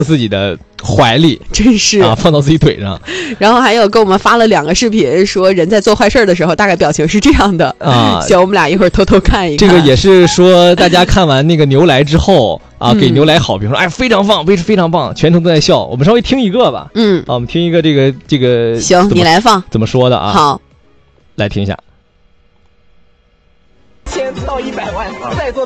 自己的怀里， 真是啊，放到自己腿上。 然后还有给我们发了2个视频，说人在做坏事的时候大概表情是这样的啊。行，我们俩一会儿偷偷看一看。 这个也是说大家看完那个牛来之后啊，给牛来好评说，哎，非常棒，非常棒，全程都在笑。我们稍微听一个吧，啊，我们听一个这个。 行，你来放。 怎么说的啊？ 好， 来听一下。 1000到100万，在座。